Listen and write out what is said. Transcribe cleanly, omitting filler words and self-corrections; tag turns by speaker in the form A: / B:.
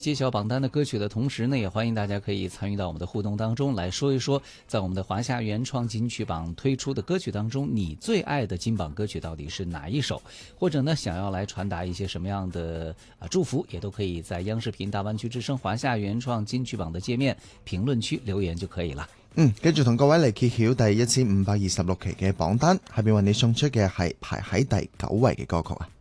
A: 揭晓榜单的歌曲的同时呢，也欢迎大家可以参与到我们的互动当中来说一说，在我们的华夏原创金曲榜推出的歌曲当中，你最爱的金榜歌曲到底是哪一首？或者呢，想要来传达一些什么样的祝福，也都可以在央視频大灣區之聲華夏原創金曲榜的界面評論區留言就可以了。
B: 跟住同各位嚟揭曉第1526期嘅榜單，下邊為你送出嘅係排喺第9位嘅歌曲啊！